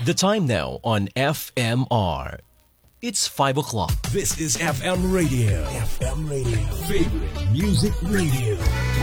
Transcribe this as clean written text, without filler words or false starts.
The time now on FMR. It's 5 o'clock. This is FM Radio. FM Radio. Favorite music radio.